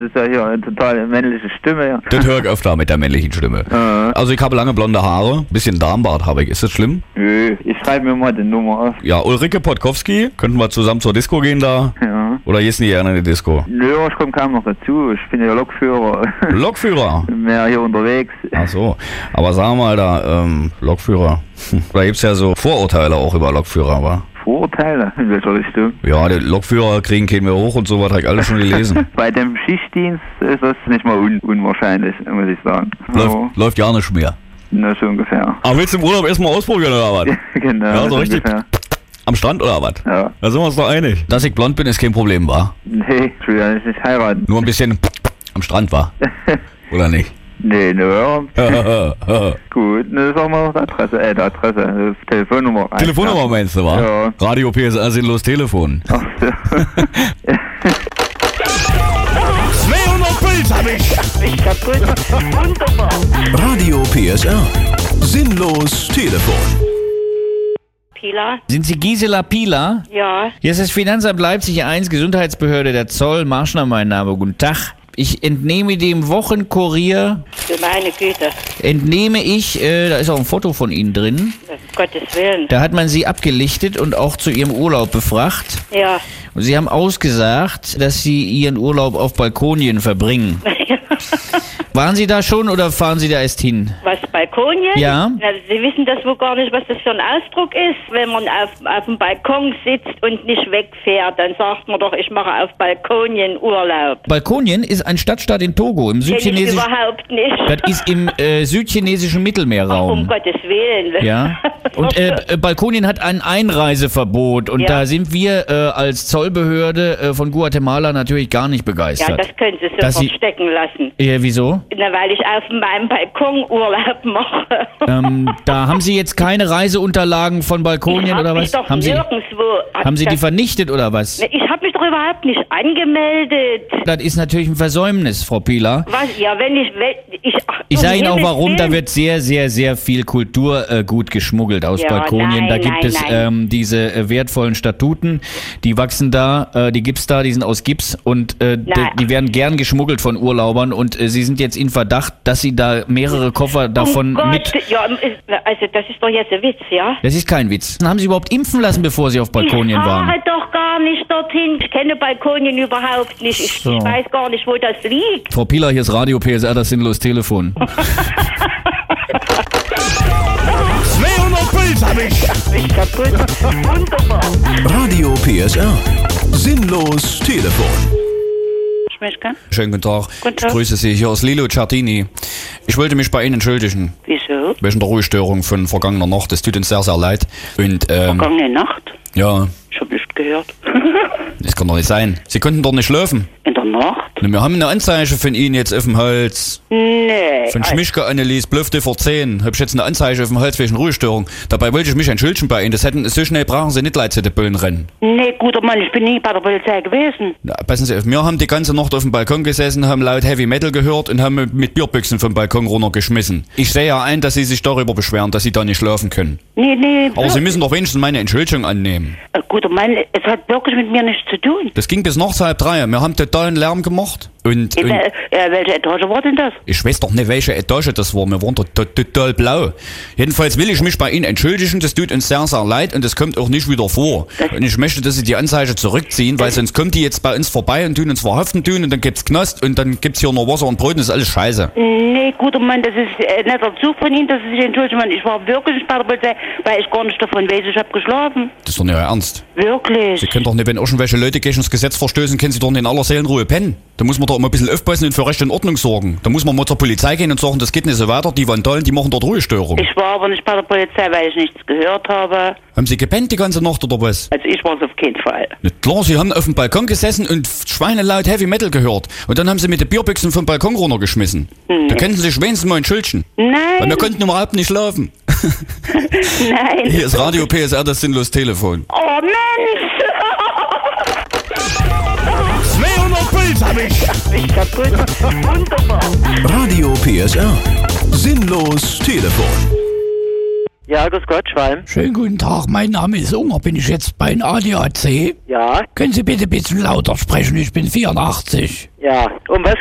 Das ist ja hier eine total männliche Stimme. Ja. Das höre ich öfter mit der männlichen Stimme. Also ich habe lange blonde Haare, bisschen Darmbart habe ich. Ist das schlimm? Nö, ich schreibe mir mal die Nummer auf. Ja, Ulrike Podkowski, könnten wir zusammen zur Disco gehen da? Ja. Oder gehst du nicht gerne in die Disco? Nö, ich komme kaum noch dazu. Ich bin ja Lokführer. Lokführer? Mehr hier unterwegs. Ach so, aber sag mal da, Lokführer. Da gibt's ja so Vorurteile auch über Lokführer, wa? Vorurteile? In welcher Richtung? Ja, die Lokführer kriegen keinen mehr hoch und so, was habe ich alles schon gelesen. Bei dem Schichtdienst ist das nicht mal unwahrscheinlich, muss ich sagen. Läuft gar nicht mehr. Na, so ungefähr. Aber willst du im Urlaub erstmal ausprobieren oder was? Genau. Ja, so richtig ungefähr. Am Strand oder was? Ja. Da sind wir uns doch einig. Dass ich blond bin, ist kein Problem, wa? Nee, ich will ja nicht heiraten. Nur ein bisschen am Strand, wa? Oder nicht? Nee, nur. Gut, ne, sagen wir noch die Adresse, das Telefonnummer. Telefonnummer meinst du, wa? Ja. Radio PSR sinnlos Telefon. Ach so. 200 Puls hab ich! Ich kaputt. Wunderbar. Radio PSR. Sinnlos Telefon. Pila? Sind Sie Gisela Pila? Ja. Hier ist das Finanzamt Leipzig 1, Gesundheitsbehörde der Zoll. Marschner mein Name. Guten Tag. Ich entnehme dem Wochenkurier, Du meine Güte. da ist auch ein Foto von Ihnen drin. Um Gottes Willen. Da hat man Sie abgelichtet und auch zu Ihrem Urlaub befragt. Ja. Und Sie haben ausgesagt, dass Sie Ihren Urlaub auf Balkonien verbringen. Waren Sie da schon oder fahren Sie da erst hin? Was, Balkonien? Ja. Na, Sie wissen das wohl gar nicht, was das für ein Ausdruck ist. Wenn man auf dem Balkon sitzt und nicht wegfährt, dann sagt man doch, ich mache auf Balkonien Urlaub. Balkonien ist ein Stadtstaat in Togo, im Kenn ich südchinesischen... überhaupt nicht. Das ist im südchinesischen Mittelmeerraum. Um Gottes Willen. Ja. Und Balkonien hat ein Einreiseverbot und Ja. da sind wir als Zollbehörde von Guatemala natürlich gar nicht Ja, begeistert. das können Sie Dass sofort Sie- stecken lassen. Ja, wieso? Na, weil ich auf meinem Balkon Urlaub mache. Da haben Sie jetzt keine Reiseunterlagen von Balkonien oder was? Haben Haben Sie die vernichtet oder was? Ich habe mich doch überhaupt nicht angemeldet. Das ist natürlich ein Versäumnis, Frau Pieler. Was? Ja, wenn ich... Ich sage Ihnen auch warum, da wird wird sehr, sehr, sehr viel Kulturgut geschmuggelt aus Ja, Balkonien. Da nein, gibt es nein. diese wertvollen Statuten, die wachsen da, die gibt's da, die sind aus Gips und die werden gern geschmuggelt von Urlaubern und Sie sind jetzt in Verdacht, dass Sie da mehrere Koffer davon mit... Ja, also das ist doch jetzt ein Witz, ja? Das ist kein Witz. Haben Sie überhaupt impfen lassen, bevor Sie auf Balkonien Ich waren? fahre doch gar nicht dorthin. Ich kenne Balkonien überhaupt nicht. Ich So. weiß gar nicht, wo das liegt. Frau Pieler, hier ist Radio PSR, das sinnlos Telefon. 200 Puls hab ich! Ich kaputt. Wunderbar. Radio PSR. Sinnlos Telefon. Schmischka? Schönen guten Tag. Guten Tag. Ich grüße Sie. Hier ist Lilo Ciardini. Ich wollte mich bei Ihnen entschuldigen. Wieso? Wegen der Ruhestörung von vergangener Nacht. Das tut uns sehr, sehr leid. Und, Vergangene Nacht? ja, Ich hab nicht gehört. das kann doch nicht sein. Sie konnten doch nicht schlafen. In der Nacht? Na, wir haben eine Anzeige von Ihnen jetzt auf dem Hals. Nee. Von Schmischke Annelies, Blöfte vor 10. Hab ich jetzt eine Anzeige auf dem Hals wegen Ruhestörung. Dabei wollte ich mich entschuldigen bei Ihnen. So schnell brauchen Sie nicht leid zu den Bullen rennen. Nee, guter Mann, ich bin nie bei der Polizei gewesen. Na, passen Sie auf, wir haben die ganze Nacht auf dem Balkon gesessen, haben laut Heavy Metal gehört und haben mit Bierbüchsen vom Balkon runtergeschmissen. Ich sehe ja ein, dass Sie sich darüber beschweren, dass Sie da nicht schlafen können. Nee. Aber Sie müssen doch wenigstens meine Entschuldigung annehmen. Guter Mann, es hat wirklich mit mir nichts zu tun. Das ging bis nachts 2:30. Wir haben totalen Lärm gemacht. Und Welche Etage war denn das? ich weiß doch nicht, welche Etage das war. Wir waren total blau. Jedenfalls will ich mich bei Ihnen entschuldigen. Das tut uns sehr, sehr leid und das kommt auch nicht wieder vor. Und ich möchte, dass Sie die Anzeige zurückziehen, weil sonst kommt die jetzt bei uns vorbei und tun uns verhaften tun und dann gibt's Knast und dann gibt's hier nur Wasser und Brot und das ist alles scheiße. Nee, guter Mann, das ist netter Zug von Ihnen, dass Sie sich entschuldigen. Mann. Ich war wirklich nicht bei der Polizei, weil ich gar nicht davon weiß, ich habe geschlafen. Das ist doch nicht Ihr Ernst. Wirklich. Sie können doch nicht, wenn irgendwelche Leute gegen das Gesetz verstößen, können Sie doch nicht in aller Seelenruhe pennen. Da muss man doch immer ein bisschen aufpassen und für Recht und Ordnung sorgen. Da muss man mal zur Polizei gehen und sagen, das geht nicht so weiter, die Vandalen, die machen dort Ruhestörung. Ich war aber nicht bei der Polizei, weil ich nichts gehört habe. Haben Sie gepennt die ganze Nacht oder was? Also ich war es auf keinen Fall. Na klar, Sie haben auf dem Balkon gesessen und schweinelaut Heavy Metal gehört. Und dann haben Sie mit den Bierbüchsen vom Balkon runtergeschmissen. Da könnten Sie sich wenigstens mal entschuldigen. Weil Nein, wir konnten überhaupt nicht schlafen. nein. Hier ist Radio PSR, das sinnlos Telefon. Oh Mensch! 200 Puls hab ich! Ich kaputt. Wunderbar. Radio PSR. Sinnlos Telefon. Ja, grüß Gott, Schwalm. Schönen guten Tag, mein Name ist Unger. Bin ich jetzt bei den ADAC? Ja, Können Sie bitte ein bisschen lauter sprechen? Ich bin 84. ja. Um was